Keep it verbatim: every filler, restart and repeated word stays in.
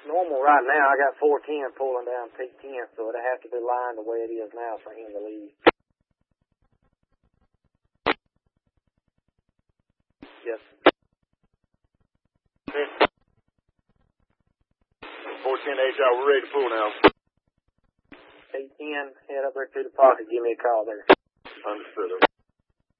Normal right now, I got four ten pulling down P ten, so it'll have to be lined the way it is now for him to leave. Yes. four ten H R, we're ready to pull now. P ten, head up there to the pocket, give me a call there. Understood.